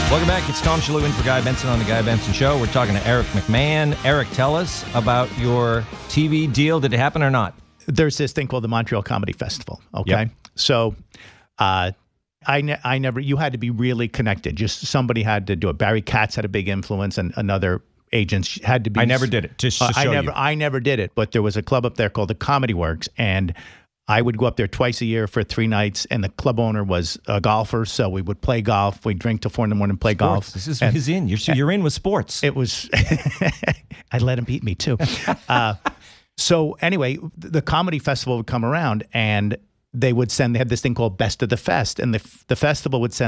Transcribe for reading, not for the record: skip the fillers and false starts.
Welcome back. It's Tom Shalhoub in for Guy Benson on The Guy Benson Show. We're talking to Eric McMahon. Eric, tell us about your TV deal. Did it happen or not? There's this thing called the Montreal Comedy Festival, okay? Yep. So I never, you had to be really connected. Just somebody had to do it. Barry Katz had a big influence, and another agents had to be. I never did it, just to show you. I never did it, but there was a club up there called the Comedy Works, and I would go up there twice a year for 3 nights, and the club owner was a golfer, so we would play golf. We'd drink till 4 in, play golf. This is his in. You're in with sports. It was, I let him beat me too. So anyway, the comedy festival would come around, and they had this thing called Best of the Fest, and the festival would send